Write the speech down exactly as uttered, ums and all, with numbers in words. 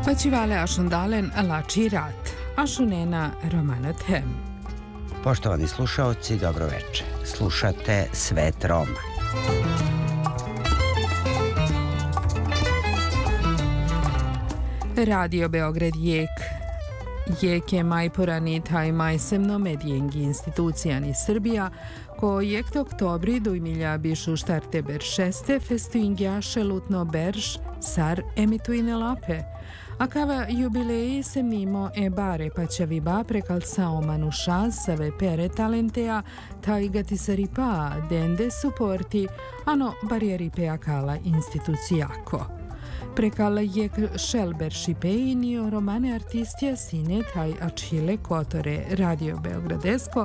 Facivale ašundalen lači rat, ašunena romanathem. Poštovani slušaoci, dobro večer. Slušate Svet Roma. Radio Beograd Jek. Jek je majporani taj majsemno medijengi institucijani Srbija, ko jekt oktobri dujmilja bišu štarte beršeste festuingja šelutno berš sar emituine lape. A kava jubileji se mimo e bare paćaviba prekalcao manuša save pere talentea taigati saripa dende supporti ano barieripea kala institucijako. Prekala jek šelber šipeini romane artistija sine taj ačile kotore Radio Beogradesko